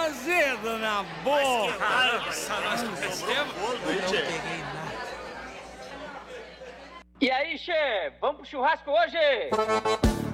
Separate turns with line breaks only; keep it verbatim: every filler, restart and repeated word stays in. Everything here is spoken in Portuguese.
azedo na boca.
Nós que fizemos?
Não peguei nada.
E aí, che, vamos pro churrasco hoje?